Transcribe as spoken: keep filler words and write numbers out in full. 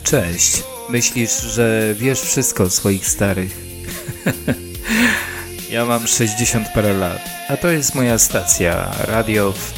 Cześć. Myślisz, że wiesz wszystko o swoich starych? Ja mam sześćdziesiąt parę lat, a to jest moja stacja Radio